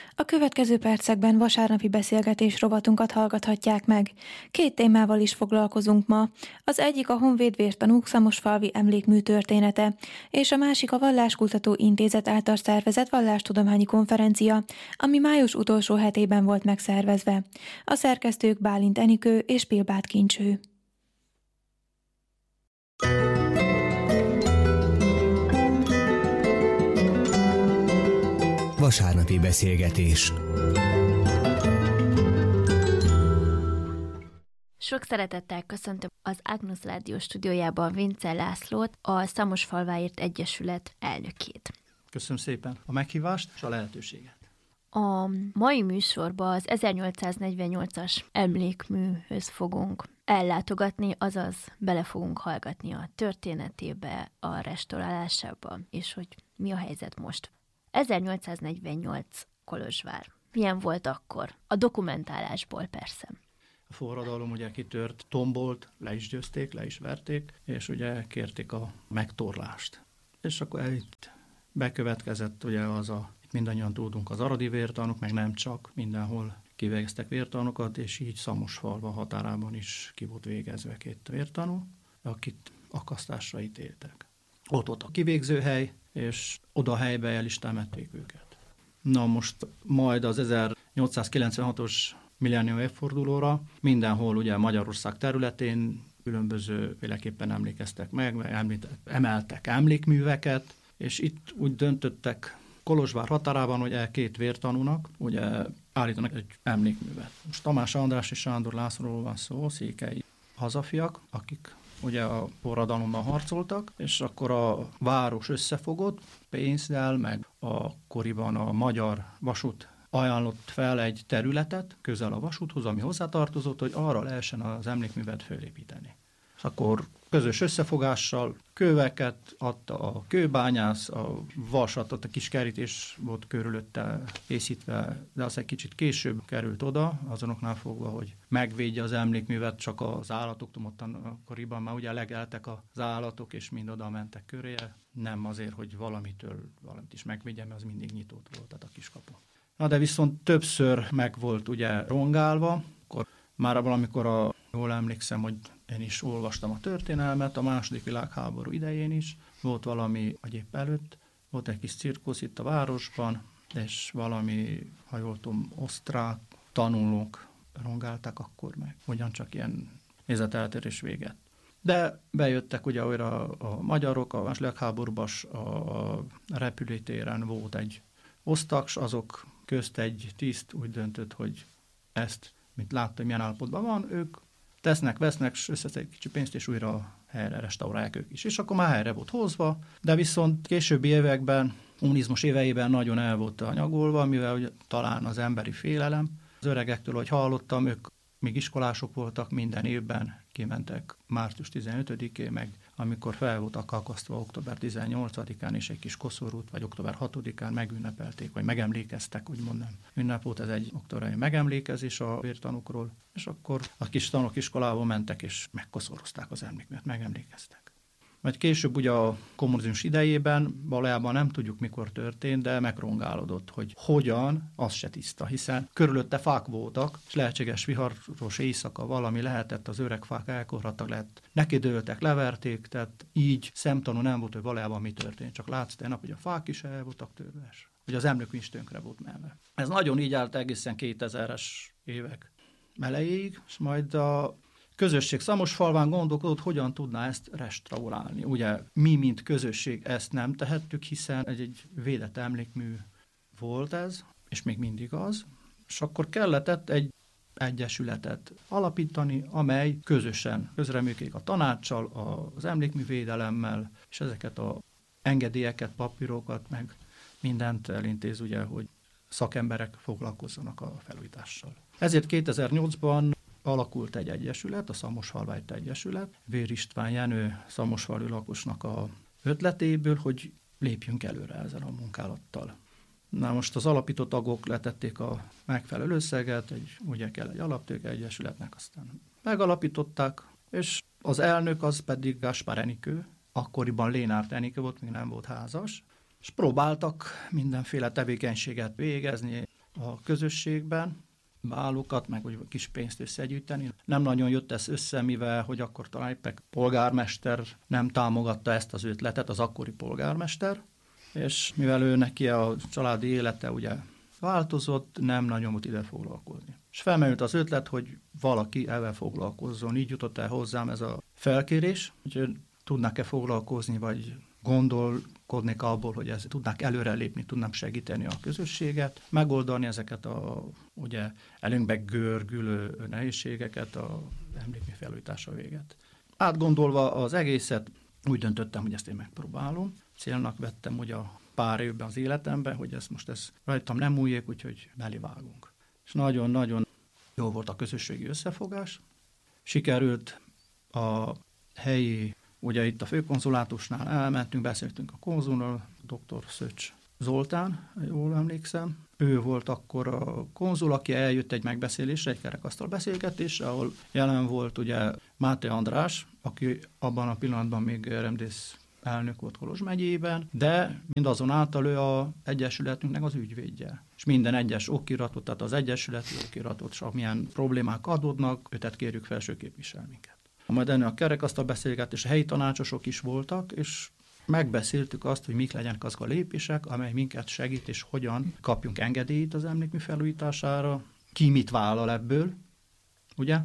A következő percekben vasárnapi beszélgetés rovatunkat hallgathatják meg. 2 témával is foglalkozunk ma. Az egyik a Honvéd vértanúk szamosfalvi emlékmű története, és a másik a Valláskutató Intézet által szervezett vallástudományi konferencia, ami május utolsó hetében volt megszervezve. A szerkesztők Bálint Enikő és Pilbát Kincső. Vasárnapi beszélgetés. Sok szeretettel köszöntöm az Agnus Rádió stúdiójában Vince Lászlót, a Szamosfalváért Egyesület elnökét. Köszönöm szépen a meghívást és a lehetőséget. A mai műsorban az 1848-as emlékműhöz fogunk ellátogatni, azaz bele fogunk hallgatni a történetébe, a restaurálásába, és hogy mi a helyzet most. 1848 Kolozsvár. Milyen volt akkor? A dokumentálásból persze. A forradalom ugye kitört, tombolt, le is győzték, le is verték, és ugye kérték a megtorlást. És akkor itt bekövetkezett ugye az itt mindannyian tudunk, az aradi vértanúk, meg nem csak, mindenhol kivégeztek vértanúkat, és így Szamosfalva határában is ki volt végezve 2 vértanú, akit akasztásra ítéltek. Ott volt a kivégzőhely, és oda helybe el is temették őket. Na most majd az 1896-os millennium évfordulóra mindenhol ugye Magyarország területén különbözőféleképpen emlékeztek meg, emeltek emlékműveket, és itt úgy döntöttek Kolozsvár határában, hogy 2 vértanúnak ugye állítanak egy emlékművet. Most Tamás András és Sándor Lászlóról van szó, székely hazafiak, akik ugye a forradalomban harcoltak, és akkor a város összefogott pénzzel, meg akkoriban a Magyar Vasút ajánlott fel egy területet közel a vasúthoz, ami hozzátartozott, hogy arra lehessen az emlékművet fölépíteni. És akkor közös összefogással köveket adta a kőbányász, a vasat, ott a kis kerítés volt körülötte készítve, de az egy kicsit később került oda, azonoknál fogva, hogy megvédje az emlékművet, csak az állatoktól, ottan akkoriban már ugye legeltek az állatok, és mind oda mentek köré, nem azért, hogy valamit is megvédje, mert az mindig nyitott volt, tehát a kiskapu. Na de viszont többször meg volt ugye rongálva, akkor már valamikor jól emlékszem, hogy én is olvastam a történelmet, a II. Világháború idején is, volt valami épp előtt, volt egy kis cirkusz itt a városban, és valami, ha jól tudom, osztrák tanulók rongálták akkor meg, ugyancsak ilyen nézeteltérés véget. De bejöttek ugye újra a magyarok, a II. Világháborúban a repülőtéren volt egy osztags, azok közt egy tiszt úgy döntött, hogy ezt, mint látta, hogy milyen állapotban van, ők vesznek, összeszedik kicsi pénzt, és újra helyre restaurálják ők is. És akkor már helyre volt hozva, de viszont későbbi években, kommunizmus éveiben nagyon el volt anyagolva, mivel ugye, talán az emberi félelem. Az öregektől, hogy hallottam, ők még iskolások voltak, minden évben kimentek március 15-én, meg amikor fel voltak akasztva október 18-án, és egy kis koszorút, vagy október 6-án megünnepelték, vagy megemlékeztek, úgymond nem. Ünnep volt, ez egy októberi megemlékezés a vértanúkról, és akkor a kis tanúk iskolából mentek, és megkoszorozták az emlékművet, megemlékeztek. Majd később ugye a kommunizmus idejében valójában nem tudjuk, mikor történt, de megrongálódott, hogy hogyan, az se tiszta, hiszen körülötte fák voltak, és lehetséges viharos éjszaka valami lehetett, az öreg fák elkorhattak, nekidőltek, leverték, tehát így szemtanú nem volt, hogy valójában mi történt. Csak látszott egy nap, hogy a fák is el voltak törve, hogy az emlékmű is tönkre volt menve. Ez nagyon így állt egészen 2000-es évek elejéig, és majd a közösség Szamosfalván gondolkodott, hogyan tudná ezt restaurálni. Ugye mi, mint közösség ezt nem tehettük, hiszen egy védett emlékmű volt ez, és még mindig az, és akkor kellett egy egyesületet alapítani, amely közösen közreműködik a tanácssal, az emlékművédelemmel, és ezeket az engedélyeket, papírokat, meg mindent elintéz, ugye, hogy szakemberek foglalkozzanak a felújítással. Ezért 2008-ban alakult egy egyesület, a Szamosfalváért Egyesület, Vér István Jenő szamosfalvi lakosnak a ötletéből, hogy lépjünk előre ezzel a munkálattal. Na most az alapító tagok letették a megfelelő összeget, ugye kell egy alaptőke egyesületnek, aztán megalapították, és az elnök az pedig Gáspár Enikő, akkoriban Lénárt Enikő volt, még nem volt házas, és próbáltak mindenféle tevékenységet végezni, a közösségben, bálokat, meg hogy kis pénzt összegyűjteni. Nem nagyon jött ez össze, mivel hogy akkor talán éppen polgármester nem támogatta ezt az ötletet, az akkori polgármester, és mivel ő neki a családi élete ugye változott, nem nagyon volt ide foglalkozni. És felmerült az ötlet, hogy valaki ezzel foglalkozzon. Így jutott el hozzám ez a felkérés, hogy tudnak-e foglalkozni, vagy gondolkodnék abból, hogy tudnák előrelépni, tudnám segíteni a közösséget, megoldani ezeket a ugye előnkbe görgülő nehézségeket a emlékmű felújítása véget. Átgondolva az egészet, úgy döntöttem, hogy ezt én megpróbálom. Célnak vettem ugye a pár évben az életemben, hogy ez rajtam nem múljék, úgyhogy belevágunk. És nagyon-nagyon jó volt a közösségi összefogás. Sikerült a helyi, ugye itt a főkonzulátusnál elmentünk, beszéltünk a konzullal, dr. Szöcs Zoltán, jól emlékszem. Ő volt akkor a konzul, aki eljött egy megbeszélésre, egy kerekasztal beszélgetésre, ahol jelen volt ugye Máté András, aki abban a pillanatban még rendész elnök volt Kolozs megyében, de mindazonáltal ő az egyesületünknek az ügyvédje. És minden egyes okiratot, tehát az egyesületi okiratot, és amilyen problémák adódnak, őtet kérjük felső képvisel minket. Majd ennél a kerekasztal beszélgetés, a helyi tanácsosok is voltak, és megbeszéltük azt, hogy mik legyenek azok a lépések, amely minket segít, és hogyan kapjunk engedélyt az emlékmű felújítására, ki mit vállal ebből, ugye?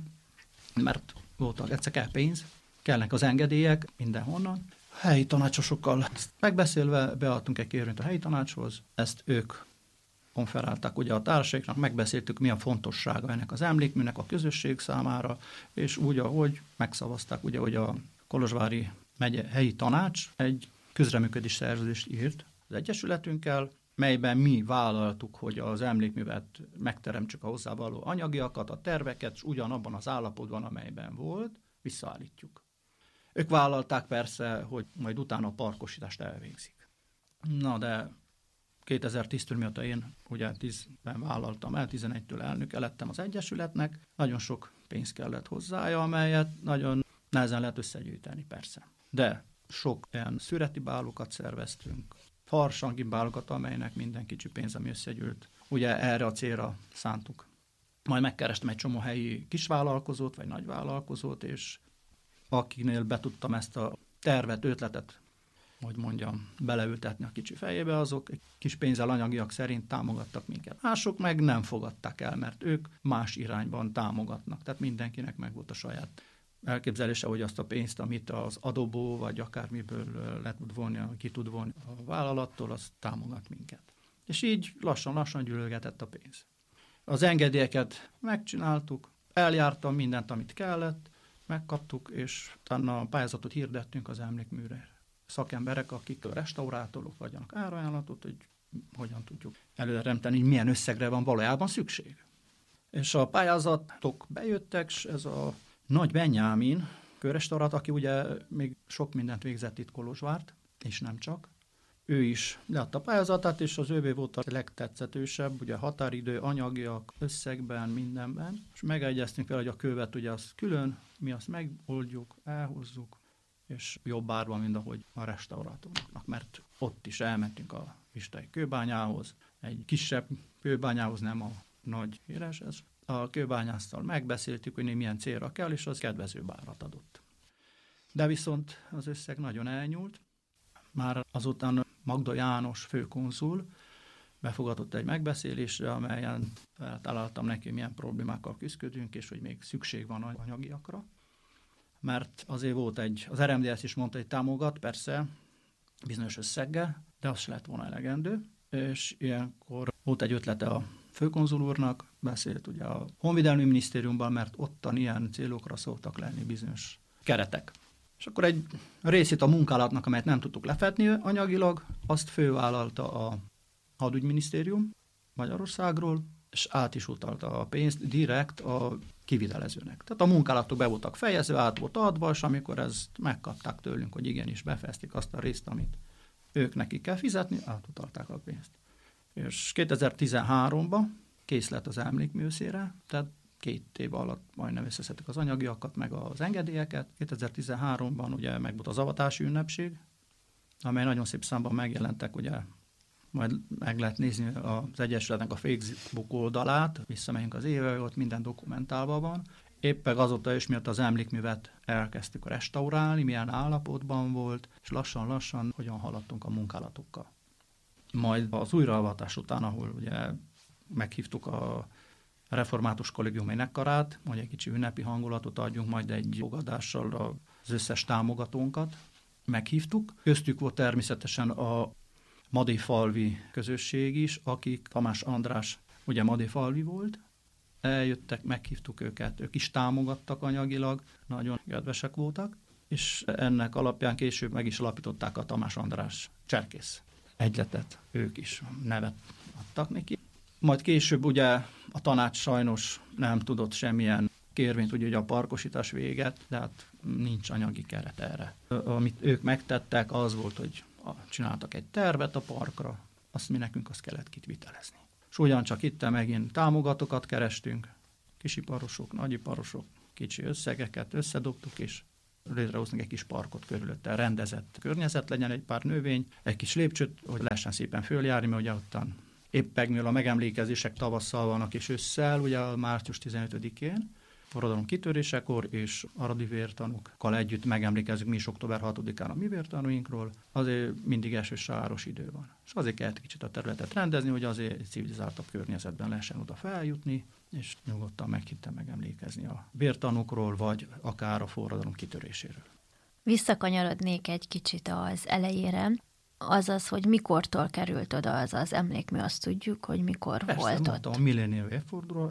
Mert voltak egyszer kell pénz, kellnek az engedélyek mindenhonnan. Helyi tanácsosokkal megbeszélve beadtunk egy kérvényt a helyi tanácshoz, ezt ők konferálták ugye a társaiknak, megbeszéltük, mi a fontossága ennek az emlékműnek a közösség számára, és úgy, ahogy megszavazták, ugye, hogy a kolozsvári megye helyi tanács egy közreműködés szerződést írt az egyesületünkkel, melyben mi vállaltuk, hogy az emlékművet megteremtsük a hozzávaló anyagiakat, a terveket, és ugyanabban az állapotban, amelyben volt, visszaállítjuk. Ők vállalták persze, hogy majd utána a parkosítást elvégzik. Na de 2010-től mióta én ugye 10-ben vállaltam el, 11-től elnöke lettem az egyesületnek, nagyon sok pénz kellett hozzája, amelyet nagyon nehezen lehet összegyűjteni persze. De sok olyan szüreti bálokat szerveztünk, farsangi bálokat, amelynek minden kicsi pénz, ami összegyűlt, ugye erre a célra szántuk. Majd megkerestem egy csomó helyi kisvállalkozót, vagy nagyvállalkozót, és akinél be tudtam ezt a tervet, ötletet, hogy mondjam, beleültetni a kicsi fejébe, azok egy kis pénzzel anyagiak szerint támogattak minket. Mások meg nem fogadták el, mert ők más irányban támogatnak. Tehát mindenkinek meg volt a saját elképzelése, hogy azt a pénzt, amit az adóból, vagy akármiből le tud vonni, ki tud vonni a vállalattól, az támogat minket. És így lassan-lassan gyűlölgetett a pénz. Az engedélyeket megcsináltuk, eljártam mindent, amit kellett, megkaptuk, és utána a pályázatot hirdettünk az emlékműre. Szakemberek, akik restaurátorok adjanak árajánlatot, hogy hogyan tudjuk előremteni, hogy milyen összegre van valójában szükség. És a pályázatok bejöttek, és ez a Nagy Benyámin kőrestaurátor, aki ugye még sok mindent végzett itt Kolozsvárt, és nem csak. Ő is leadta a pályázatát, és az ővé volt a legtetszetősebb, ugye határidő, anyagiak, összegben, mindenben, és megegyeztünk vele, hogy a követ ugye azt külön, mi azt megoldjuk, elhozzuk, és jobb árban, mint ahogy a restaurátoroknak, mert ott is elmentünk a Vistai kőbányához, egy kisebb kőbányához, nem a nagy híres, ez. A kőbányásztal megbeszéltük, hogy milyen célra kell, és az kedvezőbb árat adott. De viszont az összeg nagyon elnyúlt. Már azután Magda János főkonzul befogadott egy megbeszélésre, amelyen feltaláltam neki, milyen problémákkal küzdködünk, és hogy még szükség van anyagiakra. Mert azért volt az RMDS is mondta, hogy támogat, persze, bizonyos összeggel, de az se lett volna elegendő, és ilyenkor volt egy ötlete a főkonzul úrnak, beszélt ugye a Honvédelmi Minisztériumban, mert ottan ilyen célokra szoktak lenni bizonyos keretek. És akkor egy részét a munkálatnak, amelyet nem tudtuk lefedni anyagilag, azt fővállalta a Hadügyminisztérium Magyarországról, és át is utalta a pénzt direkt a kivitelezőnek. Tehát a munkálatok be voltak fejezve, át volt adva, és amikor ezt megkapták tőlünk, hogy igenis befejezték azt a részt, amit ők nekik kell fizetni, átutalták a pénzt. És 2013-ban kész lett az emlékműszére, tehát 2 év alatt majdnem összeszedtük az anyagiakat, meg az engedélyeket. 2013-ban ugye meg volt az avatási ünnepség, amely nagyon szép számban megjelentek ugye majd meg lehet nézni az Egyesületnek a Facebook oldalát, visszamegyünk az évvel, ott minden dokumentálva van. Éppen azóta is, miatt az emlékművet elkezdtük restaurálni, milyen állapotban volt, és lassan-lassan hogyan haladtunk a munkálatokkal. Majd az újraavatás után, ahol ugye meghívtuk a református kollégium énekkarát, hogy egy kicsi ünnepi hangulatot adjunk, majd egy fogadással az összes támogatónkat meghívtuk. Köztük volt természetesen a madéfalvi közösség is, akik Tamás András ugye madéfalvi volt, eljöttek, meghívtuk őket, ők is támogattak anyagilag, nagyon kedvesek voltak, és ennek alapján később meg is alapították a Tamás András cserkész egyletet, ők is nevet adtak neki. Majd később ugye a tanács sajnos nem tudott semmilyen kérvényt, ugye a parkosítás véget, de hát nincs anyagi keret erre. Amit ők megtettek, az volt, hogy csináltak egy tervet a parkra, azt mi nekünk azt kellett kitvitelezni. És ugyancsak itt megint támogatókat kerestünk, kisiparosok, nagyiparosok, kicsi összegeket összedobtuk, és létrehoztunk egy kis parkot körülötte, rendezett környezet legyen, egy pár növény, egy kis lépcsőt, hogy lehessen szépen följárni, mert ugye ottan éppen mivel a megemlékezések tavasszal vannak és ősszel, ugye a március 15-én, forradalom kitörésekor, és aradi vértanúkkal együtt megemlékezzük mi is október 6-án a mi vértanúinkról, azért mindig elsősáros idő van. És azért kellett kicsit a területet rendezni, hogy azért egy civilizáltabb környezetben lehessen oda feljutni, és nyugodtan meghittem megemlékezni a vértanúkról, vagy akár a forradalom kitöréséről. Visszakanyarodnék egy kicsit az elejére, azaz, hogy mikortól került oda az emlékmű, azt tudjuk, hogy mikor volt ott. A millénium évforduló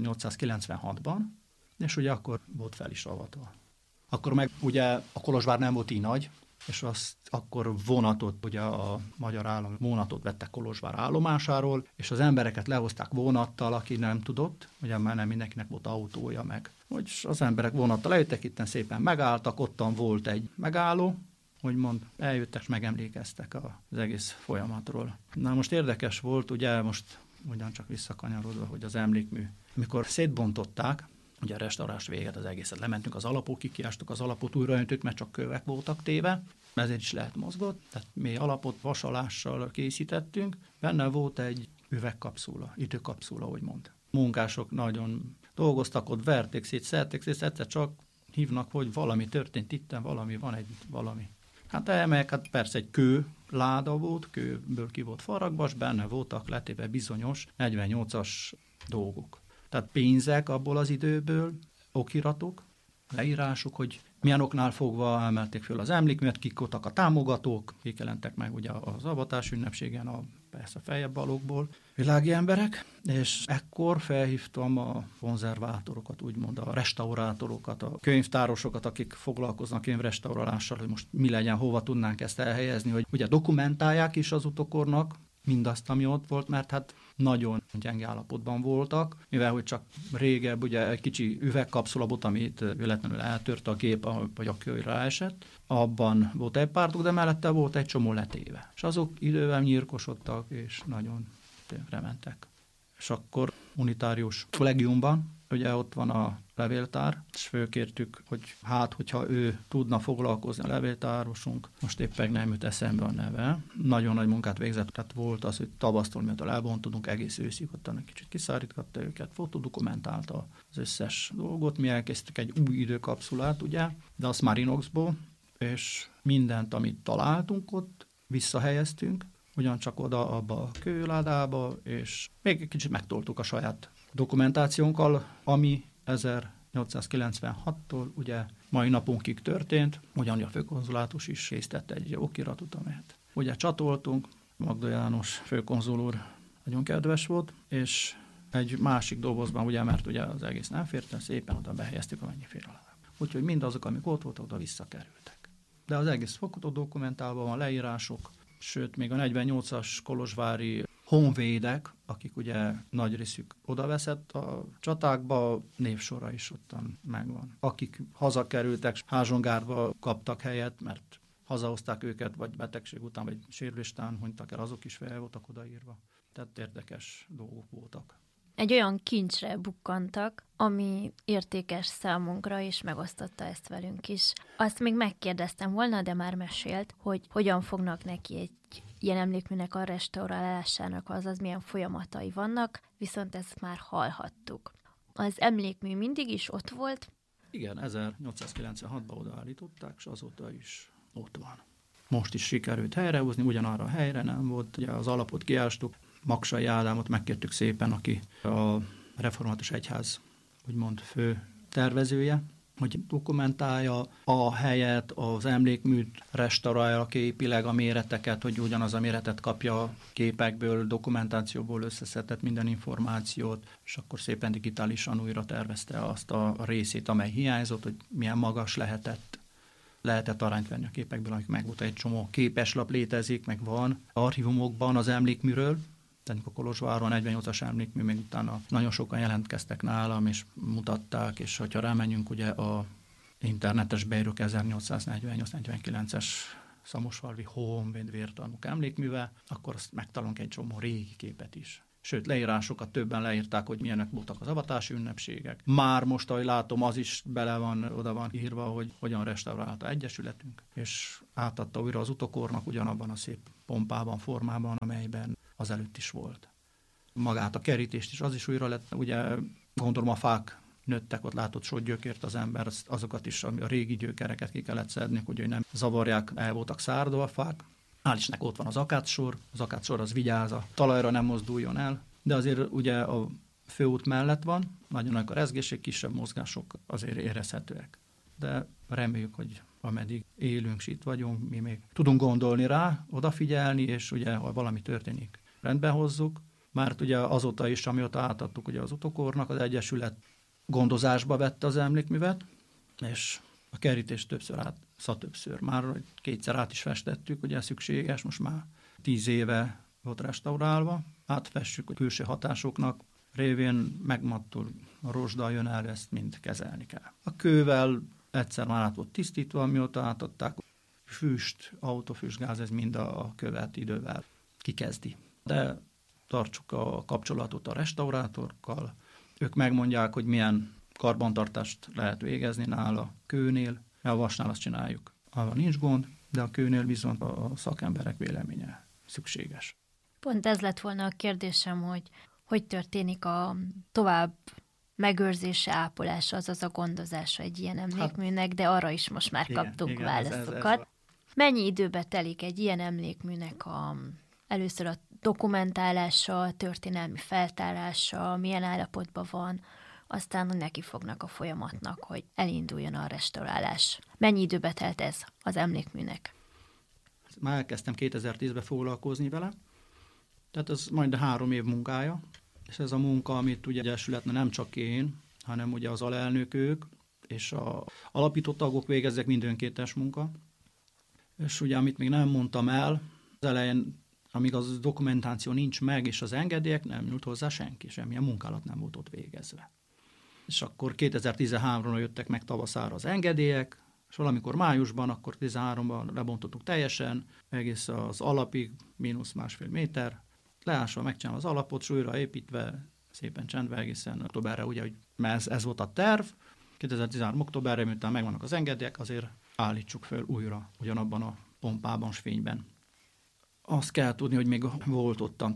1896-ban, és ugye akkor volt fel is avatva. Akkor meg ugye a Kolozsvár nem volt így nagy, és azt akkor vonatot, ugye a magyar állam vonatot vettek Kolozsvár állomásáról, és az embereket lehozták vonattal, aki nem tudott, ugye már nem mindenkinek volt autója meg. Hogy az emberek vonattal eljöttek, itten szépen megálltak, ottan volt egy megálló, úgymond eljöttek és megemlékeztek az egész folyamatról. Na most érdekes volt, ugye most ugyancsak visszakanyarodva, hogy az emlékmű, amikor szétbontották, ugye a restaurálás véget az egészet, lementünk az alapokig, kiástuk az alapot, újraöntük, mert csak kövek voltak téve, ezért is lehet mozgott, tehát mély alapot vasalással készítettünk, benne volt egy üvegkapszula, időkapszula, úgymond. Munkások nagyon dolgoztak, ott verték szét, szedték, egyszer csak hívnak, hogy valami történt itten, valami. Hát elmegyek, hát persze egy kő láda volt, kőből ki volt faragva, és benne voltak letéve bizonyos 48-as dolgok. Tehát pénzek abból az időből, okiratok, leírások, hogy milyen oknál fogva emelték föl az emlékművet, kik voltak a támogatók, kik jelentek meg ugye az avatás ünnepségen, persze feljebb valókból, világi emberek, és ekkor felhívtam a konzervátorokat, úgymond a restaurátorokat, a könyvtárosokat, akik foglalkoznak könyvrestaurálással, hogy most mi legyen, hova tudnánk ezt elhelyezni, hogy ugye dokumentálják is az utokornak mindazt, ami ott volt, mert hát nagyon gyenge állapotban voltak, mivel hogy csak régebb ugye egy kicsi üvegkapszula volt, amit véletlenül eltört a gép, vagy a kő ráesett, abban volt egy pár, de mellette volt egy csomó letéve. És azok idővel nyírkosodtak, és nagyon rementek. És akkor unitárius kollégiumban, ugye ott van a levéltár, és fölkértük, hogy hogyha ő tudna foglalkozni a levéltárosunk, most éppen nem jut eszembe a neve. Nagyon nagy munkát végzett, tehát volt az, hogy tavasztól miatt elbontottunk, egész őszig ott egy kicsit kiszárítgatta őket, fotodokumentálta az összes dolgot, mi elkezdtük egy új időkapszulát, ugye, de azt már inoxból, és mindent, amit találtunk ott, visszahelyeztünk, ugyancsak oda abba a kőládába, és még egy kicsit megtoltuk a saját dokumentációnkkal, ami 1896-tól ugye mai napunkig történt, ugyan a főkonzulátus is készített egy okiratot, amelyet ugye csatoltunk. Magda János főkonzul úr nagyon kedves volt, és egy másik dobozban, ugye, mert ugye az egész nem fért, szépen oda behelyeztük, amennyi fér alá. Úgyhogy mindazok, amik ott voltak, oda visszakerültek. De az egész dokumentálva van, leírások, sőt, még a 48-as kolozsvári honvédek, akik ugye nagy részük odaveszett a csatákba, névsora is ottan megvan. Akik hazakerültek, házsongárba kaptak helyet, mert hazahozták őket, vagy betegség után, vagy sérülésután hunytak el, azok is fel voltak odaírva. Tehát érdekes dolgok voltak. Egy olyan kincsre bukkantak, ami értékes számunkra, és megosztotta ezt velünk is. Azt még megkérdeztem volna, de már mesélt, hogy hogyan fognak neki egy ilyen emlékműnek a restaurálásának azaz milyen folyamatai vannak, viszont ezt már hallhattuk. Az emlékmű mindig is ott volt? Igen, 1896-ban odaállították, és azóta is ott van. Most is sikerült helyrehozni, ugyanarra a helyre nem volt. Ugye az alapot kiástuk, Maksai Ádámot megkértük szépen, aki a Református Egyház úgymond fő tervezője, hogy dokumentálja a helyet, az emlékműt, restaurálja képileg a méreteket, hogy ugyanaz a méretet kapja a képekből, dokumentációból összeszedett minden információt, és akkor szépen digitálisan újra tervezte azt a részét, amely hiányzott, hogy milyen magas lehetett arányt venni a képekből, amik megvolt, egy csomó képeslap létezik, meg van archívumokban az emlékműről. Tehát a Kolozsváron 48-as emlékmű, még utána nagyon sokan jelentkeztek nálam, és mutatták, és hogyha rámenjünk ugye a internetes beírjuk 1848-49-es Szamosfalvi Honvédvértanúk emlékműve, akkor azt megtalálunk egy csomó régi képet is. Sőt, leírásokat többen leírták, hogy milyenek voltak az avatási ünnepségek. Már most, ahogy látom, az is oda van írva, hogy hogyan restaurálta egyesületünk, és átadta újra az utokornak ugyanabban a szép pompában, formában, amelyben az előtt is volt. Magát a kerítést is, az is újra lett, ugye gondolom a fák nőttek, ott látott sok gyökért az ember, azokat is, a régi gyökereket ki kellett szedni, hogy nem zavarják, el voltak szárdva a fák. Hál' Istennek ott van az akácssor az vigyáz, a talajra nem mozduljon el, de azért ugye a főút mellett van, nagyon nagy a rezgések, kisebb mozgások azért érezhetőek. De reméljük, hogy ameddig élünk, és itt vagyunk, mi még tudunk gondolni rá, odafigyelni, és ugye, ha valami történik, rendbe hozzuk. Mert ugye azóta is, amióta átadtuk ugye az utokornak, az Egyesület gondozásba vette az emlékművet, és a kerítést többször, már kétszer át is festettük, ugye szükséges, most már 10 éve volt restaurálva, átfessük, hogy külső hatásoknak révén megmattul, a rozsda jön el, ezt mind kezelni kell. A kővel egyszer már át volt tisztítva, amióta átadták, füst, autofüstgáz, ez mind a követ idővel kikezdi. De tartsuk a kapcsolatot a restaurátorokkal, ők megmondják, hogy milyen karbantartást lehet végezni nála kőnél, a vasnál azt csináljuk. Arra nincs gond, de a kőnél viszont a szakemberek véleménye szükséges. Pont ez lett volna a kérdésem, hogy történik a tovább megőrzése, ápolása, azaz a gondozása egy ilyen emlékműnek, de arra is most már kaptunk válaszokat. Ez mennyi időbe telik egy ilyen emlékműnek először a dokumentálása, a történelmi feltárása, milyen állapotban van, aztán neki fognak a folyamatnak, hogy elinduljon a restaurálás. Mennyi időbe telt ez az emlékműnek? Már elkezdtem 2010-ben foglalkozni vele, tehát ez majd 3 év munkája, és ez a munka, amit ugye Egyesületnek nem csak én, hanem ugye az alelnökök és a alapító tagok végezzek, mind önkéntes munka. És ugye, amit még nem mondtam el, az elején, amíg az dokumentáció nincs meg, és az engedélyek, nem nyújt hozzá senki, semmilyen munkálat nem volt ott végezve. És akkor 2013-ra jöttek meg tavaszára az engedélyek, és valamikor májusban, akkor 13-ban lebontottuk teljesen, egész az alapig, -1,5 méter, leásva megcsinálva az alapot, és újra építve, szépen csendve egészen októberre, ugye, hogy ez volt a terv. 2013 októberre, miután megvannak az engedélyek, azért állítsuk föl újra, ugyanabban a pompában, fényben. Azt kell tudni, hogy még volt ottan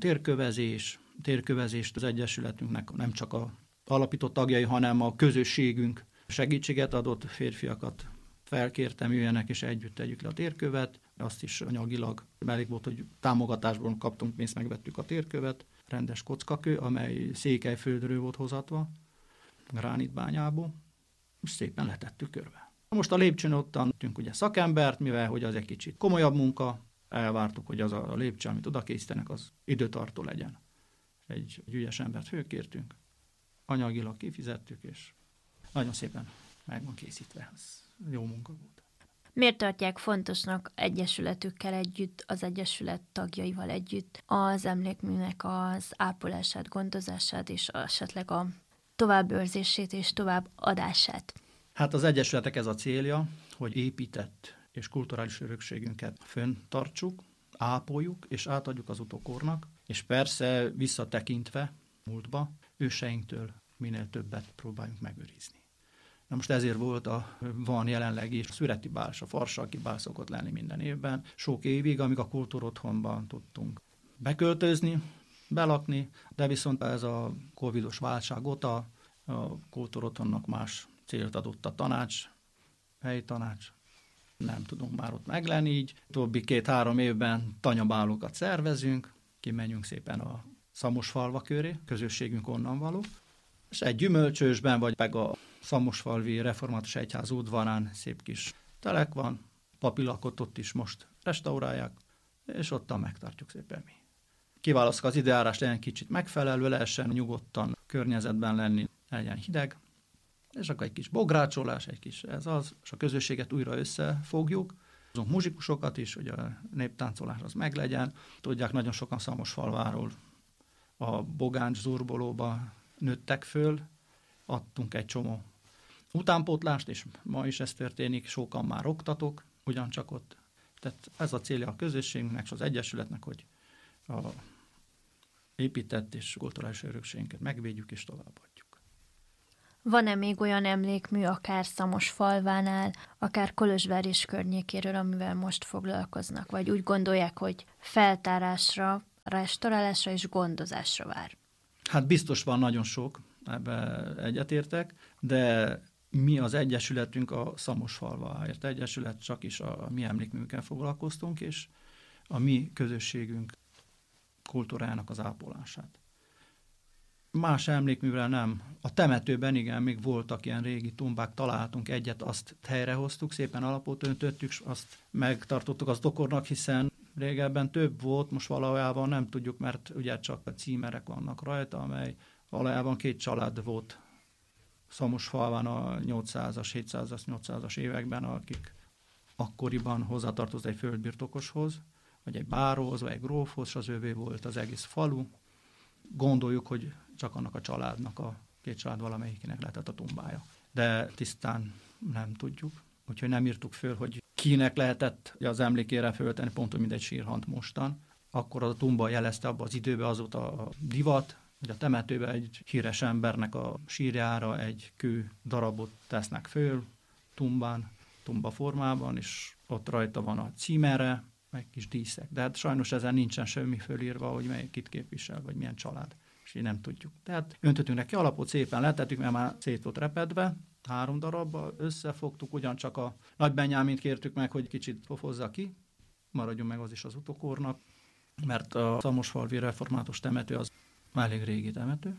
térkövezést az Egyesületünknek nem csak a alapított tagjai, hanem a közösségünk segítséget adott, férfiakat felkértem, jöjjenek és együtt tegyük le a térkövet. Azt is anyagilag elég volt, hogy támogatásból kaptunk pénzt, megvettük a térkövet, rendes kockakő, amely Székelyföldről volt hozatva, gránitbányából, és szépen letettük körbe. Most a lépcsőn ottan tűnk ugye szakembert, mivel hogy az egy kicsit komolyabb munka, elvártuk, hogy az a lépcső, amit oda készítenek, az időtartó legyen. Egy ügyes embert fölkértünk, anyagilag kifizettük, és nagyon szépen meg van készítve. Ez jó munka volt. Miért tartják fontosnak egyesületükkel együtt, az egyesület tagjaival együtt az emlékműnek az ápolását, gondozását és esetleg a továbbőrzését és továbbadását? Hát az egyesületek ez a célja, hogy épített és kulturális örökségünket fönntartsuk, ápoljuk és átadjuk az utókornak, és persze visszatekintve múltba, őseinktől minél többet próbáljunk megőrizni. Na most ezért van jelenleg is szüreti bál, a farsalki bál szokott lenni minden évben, sok évig, amíg a kultúrotthonban tudtunk beköltözni, belakni, de viszont ez a covidos válság óta a kultúrotthonnak más célt adott a tanács, helyi tanács, nem tudunk már ott meglenni, így utóbbi 2-3 évben tanyabálokat szervezünk, kimenjünk szépen a Szamosfalva köré, közösségünk onnan való, és egy gyümölcsösben, vagy meg a Szamosfalvi Református Egyház udvarán szép kis telek van, papilakot ott is most restaurálják, és ottan megtartjuk szépen mi. Kiválasztjuk az időjárást, legyen kicsit megfelelő, lehessen nyugodtan környezetben lenni, legyen hideg, és akkor egy kis bográcsolás, egy kis és a közösséget újra összefogjuk. Hozunk muzsikusokat is, hogy a néptáncolás az meglegyen. Tudják, nagyon sokan Szamosfalváról a Bogáncs zurbolóba nőttek föl, adtunk egy csomó utánpótlást, és ma is ez történik, sokan már oktatok, ugyancsak ott. Tehát ez a célja a közösségünknek és az egyesületnek, hogy a épített és kulturális örökségünket megvédjük és továbbadjuk. Van-e még olyan emlékmű, akár Szamosfalvánál, akár Kolozsvár és környékéről, amivel most foglalkoznak, vagy úgy gondolják, hogy feltárásra, restaurálásra és gondozásra vár? Hát biztos van nagyon sok, ebbe egyetértek, de mi az egyesületünk a Szamosfalváért Egyesület, csak is a mi emlékműnkkel foglalkoztunk, és a mi közösségünk kultúrájának az ápolását. Más emlékművel nem. A temetőben igen, még voltak ilyen régi tumbák, találtunk egyet, azt helyrehoztuk, szépen alapot öntöttük, azt megtartottuk az dokornak, hiszen régebben több volt, most valójában nem tudjuk, mert ugye csak a címerek vannak rajta, amely valójában 2 család volt Szamosfalván a 800-as, 700-as, 800-as években, akik akkoriban hozzátartozott egy földbirtokoshoz, vagy egy báróhoz, vagy egy grófhoz, és az övé volt az egész falu. Gondoljuk, hogy csak annak a családnak, a 2 család valamelyikinek lehetett a tumbája. De tisztán nem tudjuk. Úgyhogy nem írtuk föl, hogy kinek lehetett az emlékére föltenni, pont úgy, mint egy sírhant mostan. Akkor az a tumba jelezte abban az időben, az volt a divat, hogy a temetőben egy híres embernek a sírjára egy kő darabot tesznek föl, tumbán, tumba formában, és ott rajta van a címere, meg kis díszek. De hát sajnos ezen nincsen semmi fölírva, hogy melyik kit képvisel, vagy milyen család, és így nem tudjuk. Tehát öntöttünk neki alapot, szépen letettük, mert már szét volt repedve, 3 darabba összefogtuk, ugyancsak a Nagy Benyámint kértük meg, hogy kicsit pofozza ki, maradjon meg az is az utokornak, mert a Szamosfalvi Református temető az elég régi temető.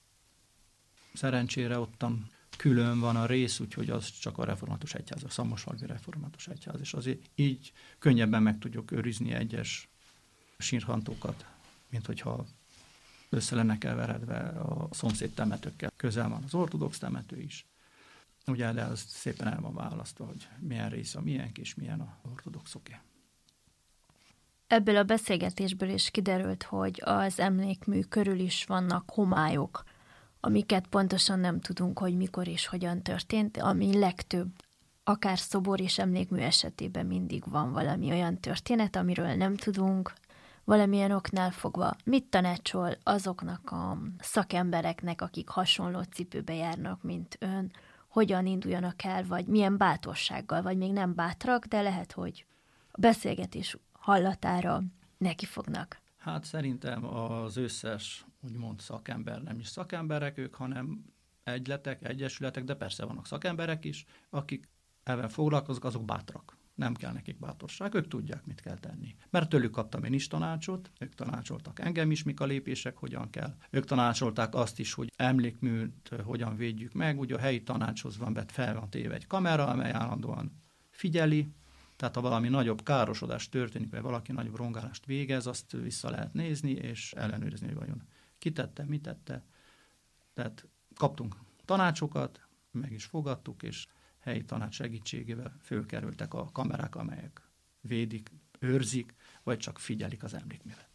Szerencsére ottan külön van a rész, úgyhogy az csak a Református Egyház, a Szamosfalvi Református Egyház, és azért így könnyebben meg tudjuk őrizni egyes sírhantókat, mint hogyha össze lenne keveredve a szomszéd temetőkkel. Közel van az ortodox temető is. Ugye, de az szépen el van választva, hogy milyen rész a miénk, és milyen a ortodoxoké. Ebből a beszélgetésből is kiderült, hogy az emlékmű körül is vannak homályok, amiket pontosan nem tudunk, hogy mikor és hogyan történt, ami legtöbb, akár szobor és emlékmű esetében mindig van valami olyan történet, amiről nem tudunk, valamilyen oknál fogva. Mit tanácsol azoknak a szakembereknek, akik hasonló cipőbe járnak, mint ön, hogyan induljanak el, vagy milyen bátorsággal, vagy még nem bátrak, de lehet, hogy a beszélgetés hallatára neki fognak? Hát szerintem az összes, úgymond szakember, nem is szakemberek ők, hanem egyletek, egyesületek, de persze vannak szakemberek is, akik ebben foglalkoznak, azok bátrak. Nem kell nekik bátorság, ők tudják, mit kell tenni. Mert tőlük kaptam én is tanácsot, ők tanácsoltak engem is, mik a lépések, hogyan kell. Ők tanácsolták azt is, hogy emlékműt hogyan védjük meg. Ugye a helyi tanácshoz fel van téve egy kamera, amely állandóan figyeli, tehát ha valami nagyobb károsodás történik, vagy valaki nagyobb rongálást végez, azt vissza lehet nézni, és ellenőrizni, hogy vajon ki tette, mit tette. Tehát kaptunk tanácsokat, meg is fogadtuk, és helyi tanács segítségével fölkerültek a kamerák, amelyek védik, őrzik, vagy csak figyelik az emlékművet.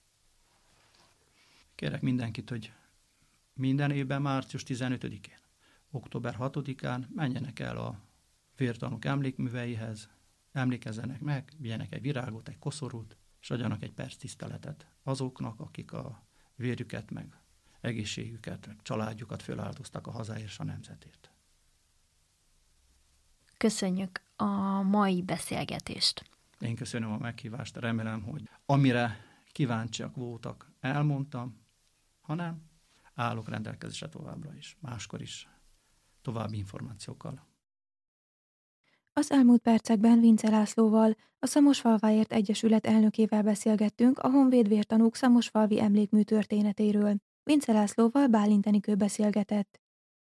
Kérek mindenkit, hogy minden évben március 15-én, október 6-án menjenek el a vértanúk emlékműveihez, emlékezzenek meg, vigyenek egy virágot, egy koszorút, és adjanak egy perc tiszteletet azoknak, akik a vérüket, meg egészségüket, meg családjukat föláldoztak a hazáért és a nemzetért. köszönjük a mai beszélgetést. Én köszönöm a meghívást, remélem, hogy amire kíváncsiak voltak, elmondtam, hanem állok rendelkezésre továbbra is, máskor is, további információkkal. Az elmúlt percekben Vince Lászlóval, a Szamosfalváért Egyesület elnökével beszélgettünk a honvéd vértanúk szamosfalvi emlékmű történetéről. Vince Lászlóval Bálint Enikő beszélgetett.